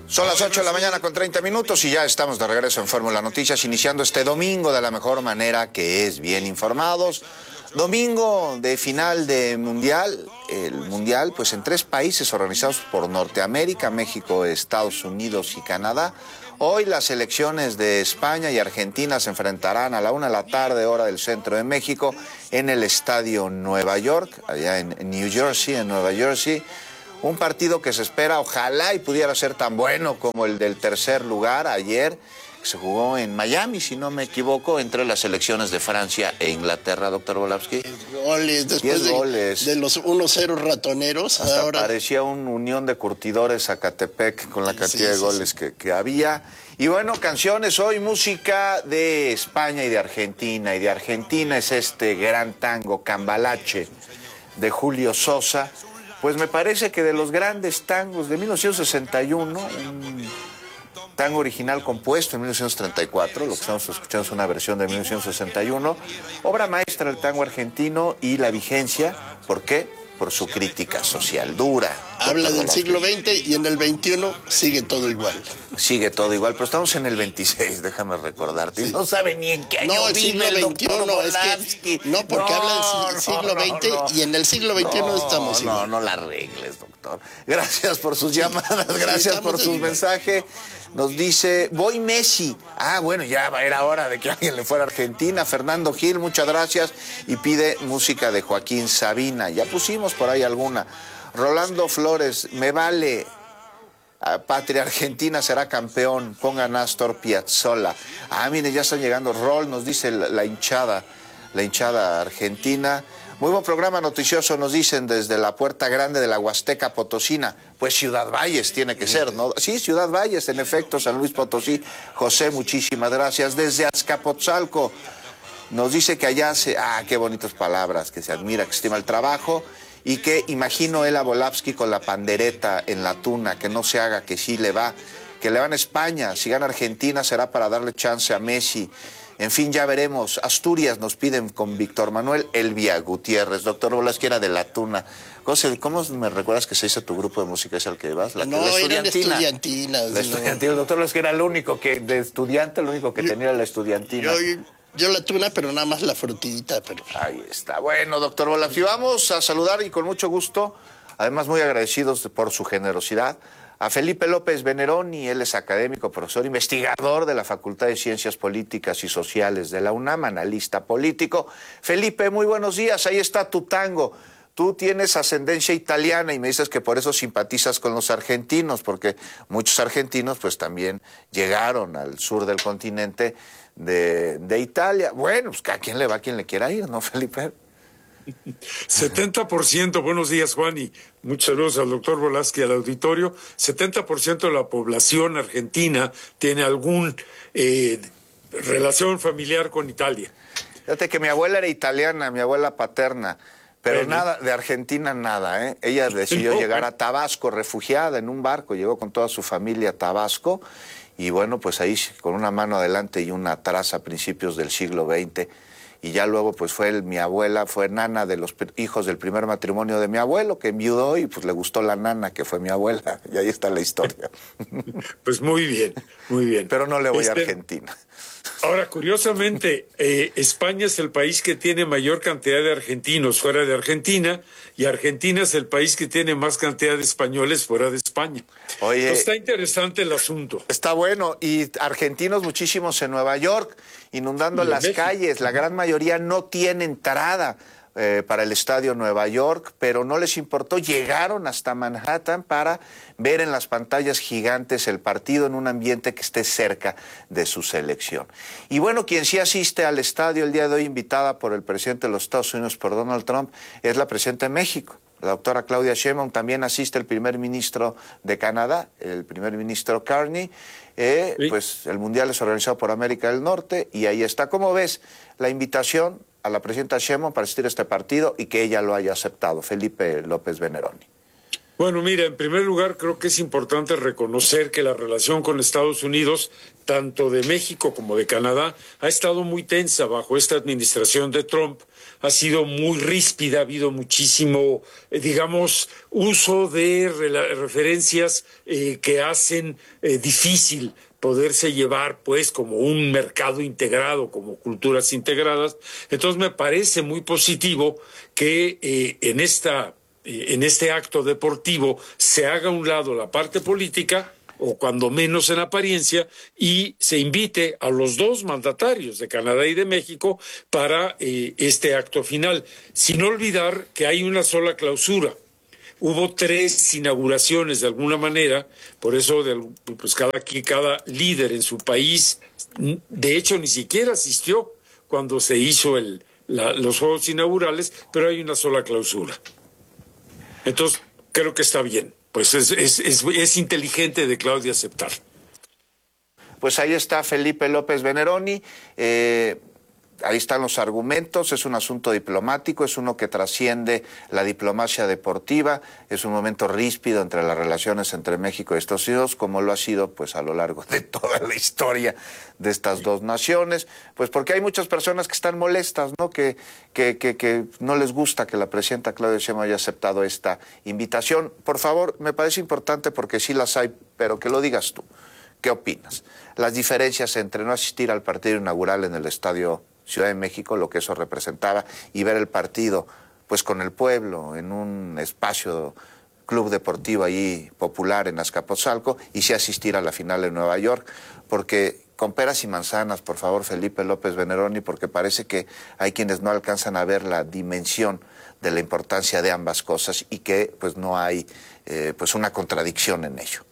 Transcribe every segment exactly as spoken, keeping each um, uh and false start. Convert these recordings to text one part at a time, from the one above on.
Son las ocho de la mañana con treinta minutos y ya estamos de regreso en Fórmula Noticias, iniciando este domingo de la mejor manera, que es bien informados. Domingo de final de Mundial, el Mundial pues en tres países organizados por Norteamérica, México, Estados Unidos y Canadá. Hoy las selecciones de España y Argentina se enfrentarán a la una de la tarde, hora del centro de México, en el Estadio Nueva York, allá en New Jersey, en Nueva Jersey. Un partido que se espera, ojalá y pudiera ser tan bueno como el del tercer lugar ayer, que se jugó en Miami, si no me equivoco, entre las selecciones de Francia e Inglaterra, doctor Volapsky. Goles, después de, goles. de los uno cero ratoneros. Hasta ahora parecía una unión de curtidores Zacatepec con la cantidad sí, de sí, goles sí. Que, que había. Y bueno, canciones hoy, música de España y de Argentina. Y de Argentina es este gran tango, Cambalache, de Julio Sosa. Pues me parece que de los grandes tangos de mil novecientos sesenta y uno, un tango original compuesto en mil novecientos treinta y cuatro, lo que estamos escuchando es una versión de mil novecientos sesenta y uno, obra maestra del tango argentino y la vigencia, ¿por qué? Por su crítica social dura. Habla del siglo veinte y en el veintiuno sigue todo igual. Sigue todo igual, pero estamos en el veintiséis, déjame recordarte. Sí. No sabe ni en qué año no, el vive siglo el veintiuno, es que, no, porque no, habla del siglo veinte no, no, y en el siglo veintiuno no, estamos no, igual. No, no la arregles, doctor. Gracias por sus sí. llamadas, gracias sí, por sus mensajes. Nos dice, voy Messi. Ah, bueno, ya era hora de que alguien le fuera a Argentina. Fernando Gil, muchas gracias. Y pide música de Joaquín Sabina. Ya pusimos por ahí alguna. Rolando Flores, me vale. Patria Argentina será campeón. Pongan Astor Piazzolla. Ah, mire, ya están llegando. Rol, nos dice la, la hinchada, la hinchada argentina. Muy buen programa noticioso, nos dicen desde la Puerta Grande de la Huasteca Potosina. Pues Ciudad Valles tiene que ser, ¿no? Sí, Ciudad Valles, en efecto, San Luis Potosí. José, muchísimas gracias. Desde Azcapotzalco nos dice que allá se... Ah, qué bonitas palabras, que se admira, que estima el trabajo y que imagino él a Volapsky con la pandereta en la tuna, que no se haga, que sí le va, que le van a España. Si gana Argentina será para darle chance a Messi. En fin, ya veremos. Asturias nos piden con Víctor Manuel Elvia Gutiérrez. Doctor Volapsky era de la tuna. José, ¿cómo me recuerdas que se hizo tu grupo de música? ¿Es al que vas? La, no, la estudiantina. estudiantina. La estudiantina. El doctor Volapsky era el único que, de estudiante, lo único que yo, tenía era la estudiantina. Yo, yo la tuna, pero nada más la frutillita. Pero... Ahí está. Bueno, doctor Volapsky, vamos a saludar y con mucho gusto, además muy agradecidos por su generosidad, a Felipe López Veneroni. Él es académico, profesor, investigador de la Facultad de Ciencias Políticas y Sociales de la UNAM, analista político. Felipe, muy buenos días, ahí está tu tango. Tú tienes ascendencia italiana y me dices que por eso simpatizas con los argentinos, porque muchos argentinos pues también llegaron al sur del continente de, de Italia. Bueno, pues a quién le va, a quien le quiera ir, ¿no, Felipe? setenta por ciento, buenos días, Juan, y muchos saludos al doctor Volapsky, al auditorio. setenta por ciento de la población argentina tiene alguna eh, relación familiar con Italia. Fíjate que mi abuela era italiana, mi abuela paterna, pero bueno. nada, de Argentina nada, ¿eh? Ella decidió no. llegar a Tabasco, refugiada en un barco, llegó con toda su familia a Tabasco, y bueno, pues ahí con una mano adelante y una atrás a principios del siglo veinte, y ya luego pues fue el, mi abuela, fue nana de los hijos del primer matrimonio de mi abuelo, que enviudó y pues le gustó la nana, que fue mi abuela, y ahí está la historia. Pues muy bien, muy bien. Pero no le voy este... a Argentina. Ahora, curiosamente, eh, España es el país que tiene mayor cantidad de argentinos fuera de Argentina, y Argentina es el país que tiene más cantidad de españoles fuera de España. Oye, Entonces, está interesante el asunto. Está bueno, y argentinos muchísimos en Nueva York, inundando las México. calles. La gran mayoría no tiene entrada eh, para el estadio Nueva York, pero no les importó, llegaron hasta Manhattan para ver en las pantallas gigantes el partido en un ambiente que esté cerca de su selección. Y bueno, quien sí asiste al estadio el día de hoy, invitada por el presidente de los Estados Unidos, por Donald Trump, es la presidenta de México. La doctora Claudia Sheinbaum. También asiste el primer ministro de Canadá, el primer ministro Carney. Eh, sí. Pues el Mundial es organizado por América del Norte y ahí está. ¿Cómo ves la invitación a la presidenta Sheinbaum para asistir a este partido y que ella lo haya aceptado? Felipe López Veneroni. Bueno, mira, en primer lugar creo que es importante reconocer que la relación con Estados Unidos, tanto de México como de Canadá, ha estado muy tensa bajo esta administración de Trump. Ha sido muy ríspida, ha habido muchísimo, eh, digamos, uso de re- referencias eh, que hacen eh, difícil poderse llevar, pues, como un mercado integrado, como culturas integradas. Entonces me parece muy positivo que eh, en esta en este acto deportivo se haga a un lado la parte política, o cuando menos en apariencia, y se invite a los dos mandatarios de Canadá y de México para eh, este acto final, sin olvidar que hay una sola clausura. Hubo tres inauguraciones de alguna manera, por eso de, pues cada, cada líder en su país, de hecho ni siquiera asistió cuando se hizo el, la, los Juegos Inaugurales, pero hay una sola clausura. Entonces, creo que está bien. Pues es, es, es, es inteligente de Claudia aceptar. Pues ahí está Felipe López Veneroni. Eh, ahí están los argumentos. Es un asunto diplomático, es uno que trasciende la diplomacia deportiva. Es un momento ríspido entre las relaciones entre México y Estados Unidos, como lo ha sido pues a lo largo de toda la historia de estas dos naciones. Pues porque hay muchas personas que están molestas, ¿no? Que, que, que, que no les gusta que la presidenta Claudia Sheinbaum haya aceptado esta invitación. Por favor, me parece importante porque sí las hay, pero que lo digas tú. ¿Qué opinas? Las diferencias entre no asistir al partido inaugural en el Estadio Ciudad de México, lo que eso representaba, y ver el partido pues con el pueblo en un espacio club deportivo ahí popular en Azcapotzalco, y sí asistir a la final en Nueva York, porque con peras y manzanas, por favor, Felipe López Veneroni, porque parece que hay quienes no alcanzan a ver la dimensión de la importancia de ambas cosas y que pues no hay eh, pues una contradicción en ello.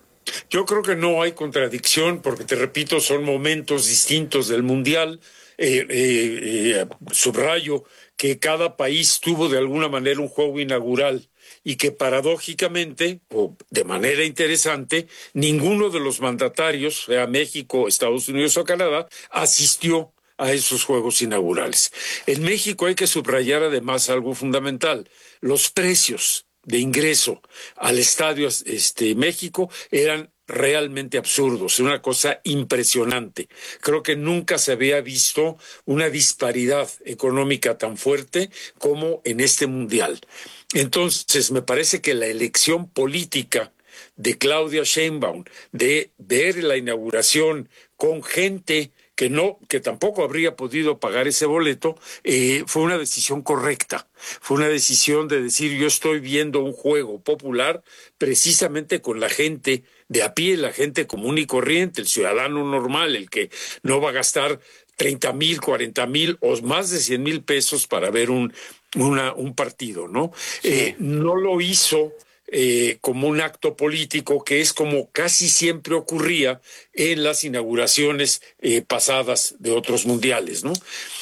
Yo creo que no hay contradicción, porque te repito, son momentos distintos del Mundial. Eh, eh, eh, subrayo que cada país tuvo de alguna manera un juego inaugural y que paradójicamente, o de manera interesante, ninguno de los mandatarios, sea México, Estados Unidos o Canadá, asistió a esos juegos inaugurales. En México hay que subrayar además algo fundamental: los precios de ingreso al Estadio este, México eran realmente absurdos, una cosa impresionante. Creo que nunca se había visto una disparidad económica tan fuerte como en este Mundial. Entonces, me parece que la elección política de Claudia Sheinbaum de ver la inauguración con gente que no, que tampoco habría podido pagar ese boleto, eh, fue una decisión correcta. Fue una decisión de decir, yo estoy viendo un juego popular precisamente con la gente de a pie, la gente común y corriente, el ciudadano normal, el que no va a gastar treinta mil, cuarenta mil o más de cien mil pesos para ver un, una, un partido, ¿no? Sí. Eh, no lo hizo Eh, como un acto político, que es como casi siempre ocurría en las inauguraciones eh, pasadas de otros mundiales, ¿no?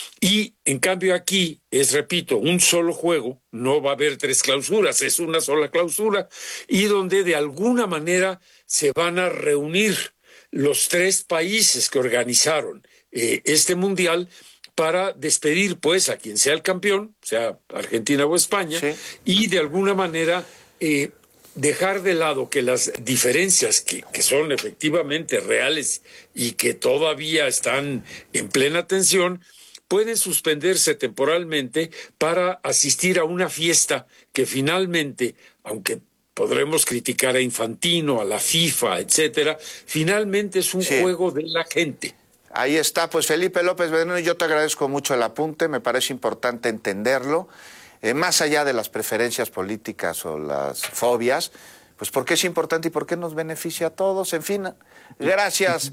Y en cambio aquí es, repito, un solo juego, no va a haber tres clausuras, es una sola clausura, y donde de alguna manera se van a reunir los tres países que organizaron eh, este mundial para despedir pues a quien sea el campeón, sea Argentina o España, sí. Y de alguna manera Eh, dejar de lado que las diferencias que, que son efectivamente reales y que todavía están en plena tensión pueden suspenderse temporalmente para asistir a una fiesta que finalmente, aunque podremos criticar a Infantino, a la FIFA, etcétera, finalmente es un sí. juego de la gente. Ahí está, pues Felipe López Veneroni, yo te agradezco mucho el apunte, me parece importante entenderlo. Eh, más allá de las preferencias políticas o las fobias, pues por qué es importante y por qué nos beneficia a todos, en fin, gracias.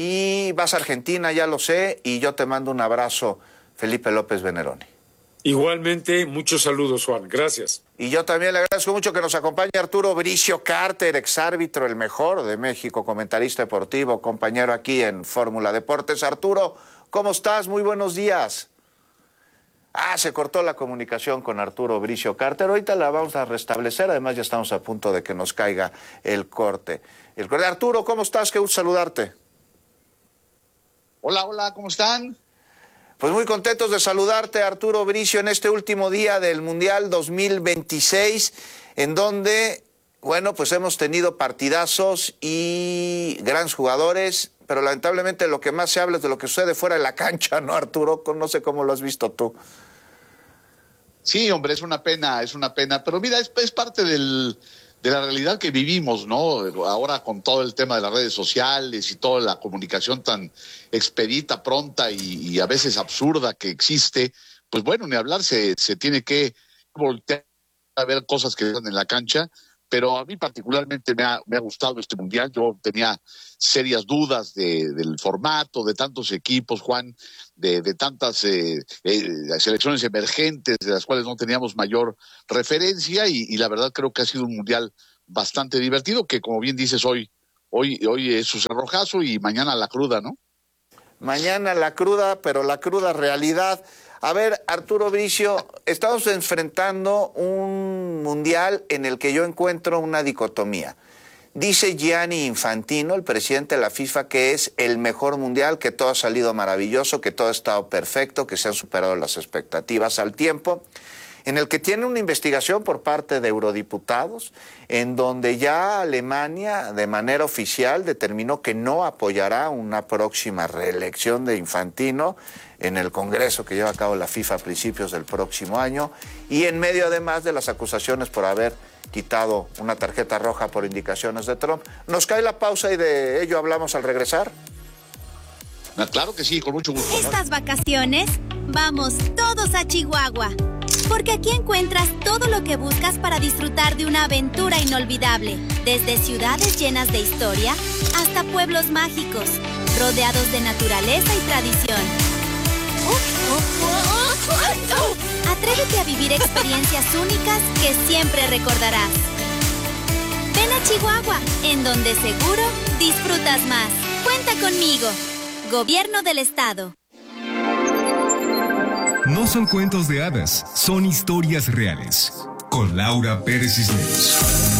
Y vas a Argentina, ya lo sé, y yo te mando un abrazo, Felipe López Veneroni. Igualmente, muchos saludos, Juan, gracias. Y yo también le agradezco mucho que nos acompañe Arturo Bricio Carter, exárbitro, el mejor de México, comentarista deportivo, compañero aquí en Fórmula Deportes. Arturo, ¿cómo estás? Muy buenos días. Ah, se cortó la comunicación con Arturo Bricio Carter. Ahorita la vamos a restablecer. Además, ya estamos a punto de que nos caiga el corte. El corte. Arturo, ¿cómo estás? Qué gusto saludarte. Hola, hola, ¿cómo están? Pues muy contentos de saludarte, Arturo Bricio, en este último día del Mundial dos mil veintiséis, en donde Bueno, pues hemos tenido partidazos y grandes jugadores, pero lamentablemente lo que más se habla es de lo que sucede fuera de la cancha, ¿no, Arturo? No sé cómo lo has visto tú. Sí, hombre, es una pena, es una pena, pero mira, es, es parte del, de la realidad que vivimos, ¿no? Ahora con todo el tema de las redes sociales y toda la comunicación tan expedita, pronta y, y a veces absurda que existe, pues bueno, ni hablar, se, se tiene que voltear a ver cosas que están en la cancha, pero a mí particularmente me ha, me ha gustado este Mundial. Yo tenía serias dudas de, del formato, de tantos equipos, Juan, de, de tantas eh, eh, selecciones emergentes de las cuales no teníamos mayor referencia y, y la verdad creo que ha sido un Mundial bastante divertido, que como bien dices, hoy, hoy, hoy es su cerrojazo y mañana la cruda, ¿no? Mañana la cruda, pero la cruda realidad. A ver, Arturo Bricio, estamos enfrentando un mundial en el que yo encuentro una dicotomía. Dice Gianni Infantino, el presidente de la FIFA, que es el mejor mundial, que todo ha salido maravilloso, que todo ha estado perfecto, que se han superado las expectativas al tiempo, en el que tiene una investigación por parte de eurodiputados, en donde ya Alemania, de manera oficial, determinó que no apoyará una próxima reelección de Infantino en el Congreso que lleva a cabo la FIFA a principios del próximo año, y en medio además de las acusaciones por haber quitado una tarjeta roja por indicaciones de Trump. ¿Nos cae la pausa y de ello hablamos al regresar? Ah, claro que sí, con mucho gusto, ¿no? Estas vacaciones, vamos todos a Chihuahua, porque aquí encuentras todo lo que buscas para disfrutar de una aventura inolvidable, desde ciudades llenas de historia hasta pueblos mágicos, rodeados de naturaleza y tradición. Atrévete a vivir experiencias únicas que siempre recordarás. Ven a Chihuahua, en donde seguro disfrutas más. Cuenta conmigo. Gobierno del Estado. No son cuentos de hadas, son historias reales. Con Laura Pérez Cisneros.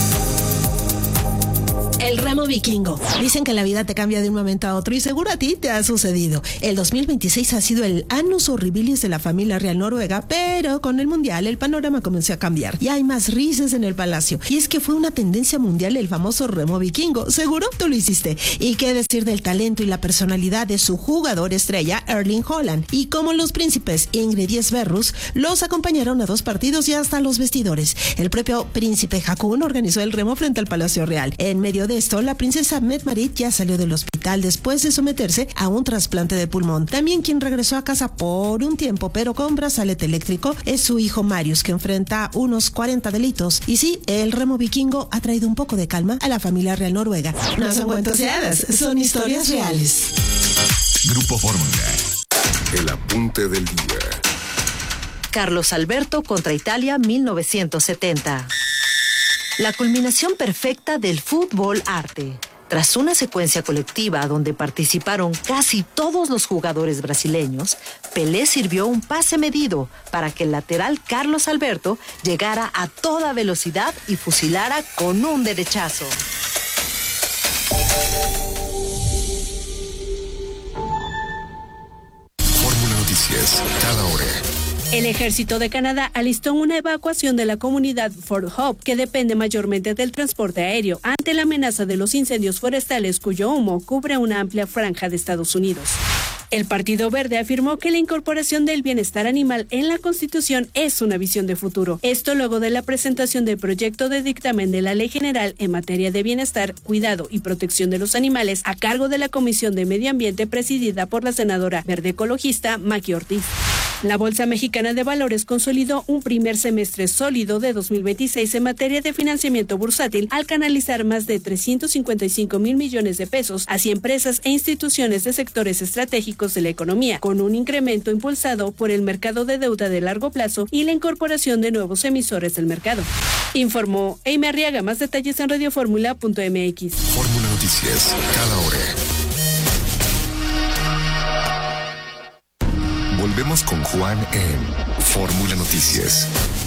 El remo vikingo. Dicen que la vida te cambia de un momento a otro y seguro a ti te ha sucedido. El dos mil veintiséis ha sido el annus horribilis de la familia real noruega, pero con el mundial el panorama comenzó a cambiar y hay más risas en el palacio. Y es que fue una tendencia mundial el famoso remo vikingo. Seguro tú lo hiciste. Y qué decir del talento y la personalidad de su jugador estrella, Erling Haaland. Y como los príncipes Ingrid y Sverrus los acompañaron a dos partidos y hasta los vestidores. El propio príncipe Haakon organizó el remo frente al Palacio Real. En medio de esto, la princesa Mette-Marit ya salió del hospital después de someterse a un trasplante de pulmón. También quien regresó a casa por un tiempo, pero con brazalete eléctrico, es su hijo Marius, que enfrenta unos cuarenta delitos. Y sí, el remo vikingo ha traído un poco de calma a la familia real noruega. No son cuentos de hadas, son historias reales. Grupo Fórmula. El apunte del día. Carlos Alberto contra Italia mil novecientos setenta. La culminación perfecta del fútbol arte. Tras una secuencia colectiva donde participaron casi todos los jugadores brasileños, Pelé sirvió un pase medido para que el lateral Carlos Alberto llegara a toda velocidad y fusilara con un derechazo. Fórmula Noticias, cada hora. El Ejército de Canadá alistó una evacuación de la comunidad Fort Hope, que depende mayormente del transporte aéreo, ante la amenaza de los incendios forestales cuyo humo cubre una amplia franja de Estados Unidos. El Partido Verde afirmó que la incorporación del bienestar animal en la Constitución es una visión de futuro. Esto luego de la presentación del proyecto de dictamen de la Ley General en materia de bienestar, cuidado y protección de los animales a cargo de la Comisión de Medio Ambiente presidida por la senadora verde ecologista Maki Ortiz. La Bolsa Mexicana de Valores consolidó un primer semestre sólido de dos mil veintiséis en materia de financiamiento bursátil al canalizar más de trescientos cincuenta y cinco mil millones de pesos hacia empresas e instituciones de sectores estratégicos de la economía, con un incremento impulsado por el mercado de deuda de largo plazo y la incorporación de nuevos emisores del mercado. Informó Eime Arriaga. Más detalles en radioformula punto m x. Fórmula Noticias, cada hora. Volvemos con Juan en Fórmula Noticias.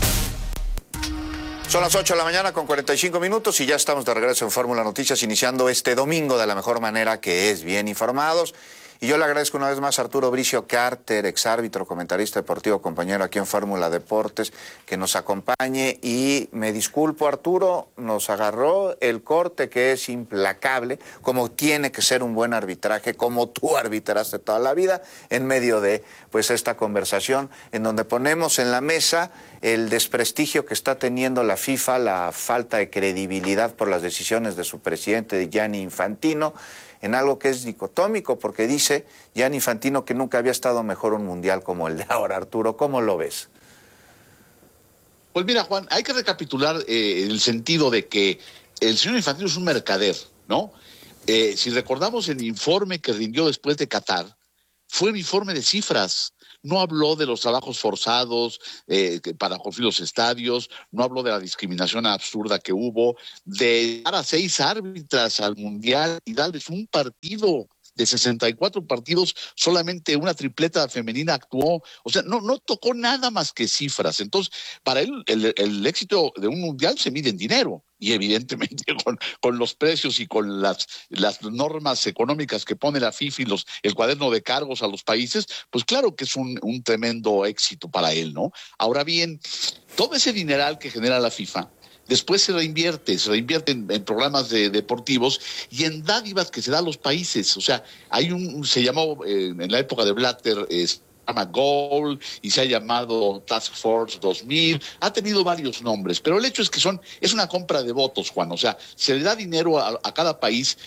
Son las ocho de la mañana con cuarenta y cinco minutos y ya estamos de regreso en Fórmula Noticias, iniciando este domingo de la mejor manera, que es bien informados. Y yo le agradezco una vez más a Arturo Bricio Carter, exárbitro, comentarista deportivo, compañero aquí en Fórmula Deportes, que nos acompañe. Y me disculpo, Arturo, nos agarró el corte que es implacable, como tiene que ser un buen arbitraje, como tú arbitraste toda la vida, en medio de pues esta conversación en donde ponemos en la mesa el desprestigio que está teniendo la FIFA, la falta de credibilidad por las decisiones de su presidente, Gianni Infantino, en algo que es dicotómico, porque dice Gianni Infantino que nunca había estado mejor un mundial como el de ahora. Arturo, ¿cómo lo ves? Pues mira, Juan, hay que recapitular eh, el sentido de que el señor Infantino es un mercader, ¿no? Eh, si recordamos el informe que rindió después de Qatar, fue un informe de cifras. No habló de los trabajos forzados eh, para construir los estadios, no habló de la discriminación absurda que hubo, de dar a seis árbitras al Mundial y darles un partido. De sesenta y cuatro partidos, solamente una tripleta femenina actuó. O sea, no, no tocó nada más que cifras. Entonces, para él, el, el éxito de un mundial se mide en dinero. Y evidentemente con, con los precios y con las, las normas económicas que pone la FIFA y los, el cuaderno de cargos a los países, pues claro que es un, un tremendo éxito para él, ¿no? Ahora bien, todo ese dineral que genera la FIFA, después se reinvierte, se reinvierte en, en programas de, deportivos y en dádivas que se da a los países. O sea, hay un, se llamó eh, en la época de Blatter, eh, se llama Goal y se ha llamado Task Force dos mil, ha tenido varios nombres, pero el hecho es que son, es una compra de votos, Juan. O sea, se le da dinero a, a cada país